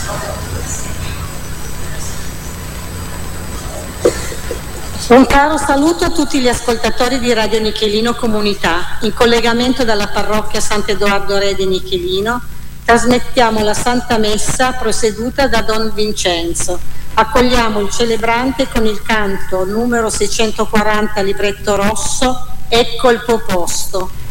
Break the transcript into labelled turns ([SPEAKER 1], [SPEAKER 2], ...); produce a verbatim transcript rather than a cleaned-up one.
[SPEAKER 1] Un caro saluto a tutti gli ascoltatori di Radio Nichelino Comunità. In collegamento dalla parrocchia Sant'Edoardo Re di Nichelino trasmettiamo la Santa Messa proseduta da Don Vincenzo. Accogliamo il celebrante con il canto numero seicentoquaranta libretto rosso Ecco il tuo posto.